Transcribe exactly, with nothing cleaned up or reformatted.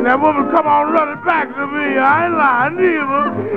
that woman come on running back to me. I ain't lying neither.